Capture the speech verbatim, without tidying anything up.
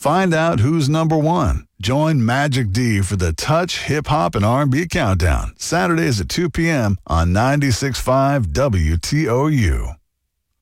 Find out who's number one. Join Magic D for the Touch Hip Hop and R and B Countdown, Saturdays at two p.m. on ninety-six point five W T O U.